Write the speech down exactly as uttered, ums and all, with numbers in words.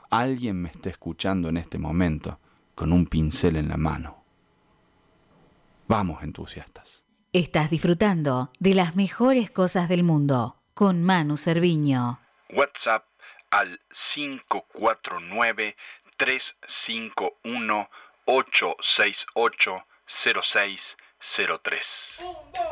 alguien me está escuchando en este momento con un pincel en la mano. Vamos, entusiastas. Estás disfrutando de las mejores cosas del mundo con Manu Cerviño. WhatsApp al cinco cuatro nueve, tres cinco uno, ocho seis ocho, cero seis cero tres.